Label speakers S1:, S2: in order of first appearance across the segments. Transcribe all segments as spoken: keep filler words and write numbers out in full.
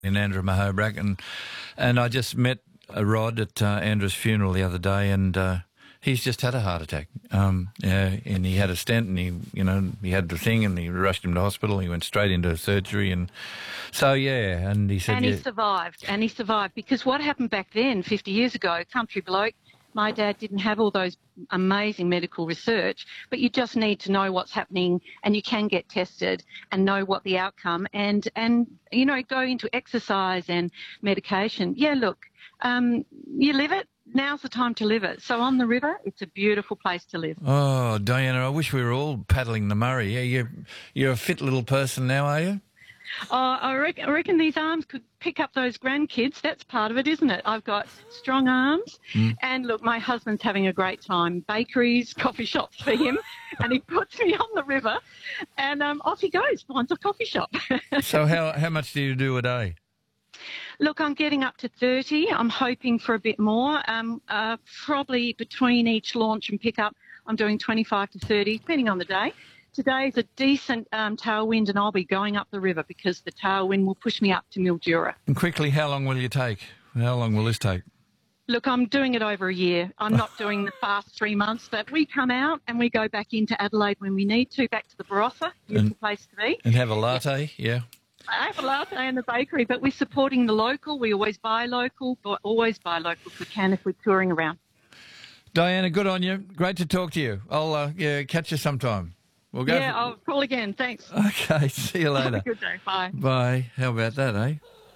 S1: in Andrew Mahobrack, and and I just met uh, Rod at uh, Andrew's funeral the other day, and uh, he's just had a heart attack. Um, yeah, and he had a stent, and he, you know, he had the thing, and he rushed him to hospital. He went straight into surgery, and so yeah, and he said,
S2: and he
S1: yeah,
S2: survived, and he survived because what happened back then, fifty years ago, country bloke. My dad didn't have all those amazing medical research, but you just need to know what's happening, and you can get tested and know what the outcome and, and you know, go into exercise and medication. Yeah, look, um, you live it. Now's the time to live it. So on the river, it's a beautiful place to live.
S1: Oh, Diana, I wish we were all paddling the Murray. Yeah, you're, you're a fit little person now, are you?
S2: Oh, I reckon, I reckon these arms could pick up those grandkids. That's part of it, isn't it? I've got strong arms. Mm. And, look, my husband's having a great time. Bakeries, coffee shops for him. And he puts me on the river and um, off he goes, finds a coffee shop.
S1: So how, how much do you do a day?
S2: Look, I'm getting up to thirty. I'm hoping for a bit more. Um, uh, probably between each launch and pickup, I'm doing twenty-five to thirty, depending on the day. Today's a decent um, tailwind, and I'll be going up the river because the tailwind will push me up to Mildura.
S1: And quickly, how long will you take? How long will this take?
S2: Look, I'm doing it over a year. I'm not doing the fast three months, but we come out and we go back into Adelaide when we need to, back to the Barossa, beautiful place to be.
S1: And have a latte, yeah. yeah.
S2: I have a latte in the bakery, but we're supporting the local. We always buy local, but always buy local if we can if we're touring around.
S1: Diana, good on you. Great to talk to you. I'll uh, yeah, catch you sometime. We'll go
S2: yeah,
S1: for...
S2: I'll call again. Thanks.
S1: Okay, see you later.
S2: Have a good day. Bye.
S1: Bye. How about that, eh?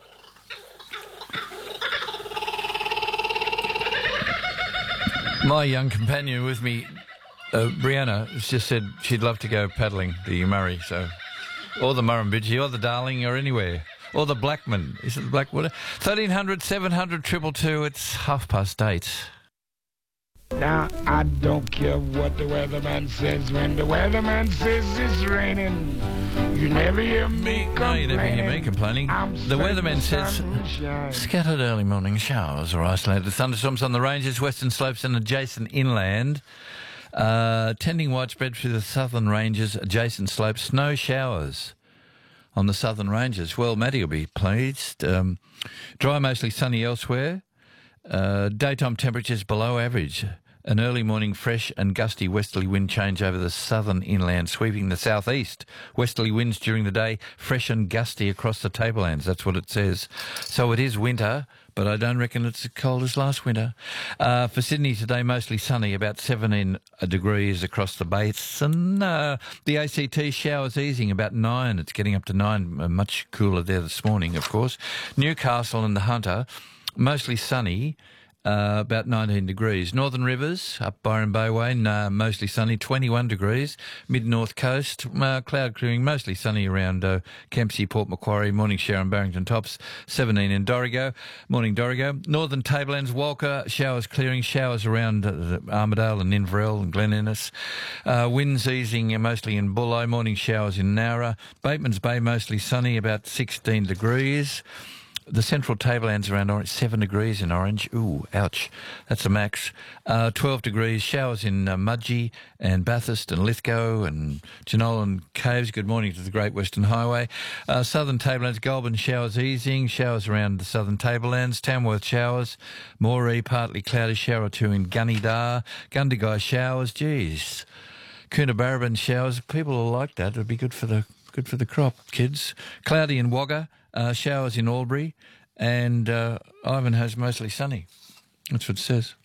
S1: My young companion with me, uh, Brianna, has just said she'd love to go paddling the Murray, so... Or the Murrumbidgee, or the Darling, or anywhere. Or the Blackman. Is it the Blackwater? thirteen hundred, seven hundred, two two two. It's half past eight.
S3: Now, I don't care what the weatherman says. When the weatherman says it's raining, you never hear me complaining.
S1: No, you never hear me complaining. The weatherman says scattered early morning showers or isolated thunderstorms on the ranges, western slopes and adjacent inland. Uh, tending widespread through the southern ranges, adjacent slopes, snow showers on the southern ranges. Well, Matty will be pleased. Um, dry, mostly sunny elsewhere. Uh, daytime temperatures below average. An early morning fresh and gusty westerly wind change over the southern inland, sweeping the southeast. Westerly winds during the day, fresh and gusty across the tablelands. That's what it says. So it is winter, but I don't reckon it's as cold as last winter. Uh, for Sydney today, mostly sunny, about seventeen degrees across the basin. Uh, the A C T showers easing, about nine. It's getting up to nine, uh, much cooler there this morning, of course. Newcastle and the Hunter, mostly sunny. Uh, about nineteen degrees. Northern Rivers, up Byron Bay Way, uh, mostly sunny, twenty-one degrees. Mid-North Coast, uh, cloud clearing, mostly sunny around uh, Kempsey, Port Macquarie, morning shower and Barrington Tops, seventeen in Dorrigo, morning Dorrigo. Northern Tablelands, Walker, showers clearing, showers around uh, Armidale and Inverell and Glen Innes. Uh, winds easing mostly in Bulli, morning showers in Nowra. Bateman's Bay, mostly sunny, about sixteen degrees. The central tablelands around Orange, seven degrees in Orange. Ooh, ouch. That's a max. Uh, twelve degrees. Showers in uh, Mudgee and Bathurst and Lithgow and Jenolan Caves. Good morning to the Great Western Highway. Uh, southern tablelands, Goulburn showers easing. Showers around the southern tablelands. Tamworth showers. Moree, partly cloudy. Shower or two in Gunnedah. Gundagai showers. Geez. Coonabarabran showers. People will like that. It'll be good for the good for the crop, kids. Cloudy in Wagga. Uh, showers in Albury, and uh, Ivanhoe's mostly sunny. That's what it says.